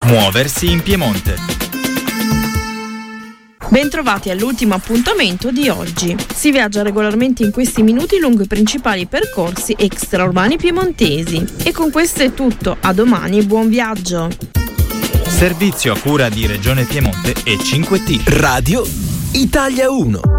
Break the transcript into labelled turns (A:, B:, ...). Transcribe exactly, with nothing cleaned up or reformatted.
A: Muoversi in Piemonte.
B: Bentrovati all'ultimo appuntamento di oggi. Si viaggia regolarmente in questi minuti lungo i principali percorsi extraurbani piemontesi. E con questo è tutto. A domani e buon viaggio.
A: Servizio a cura di Regione Piemonte e cinque T.
C: Radio Italia uno.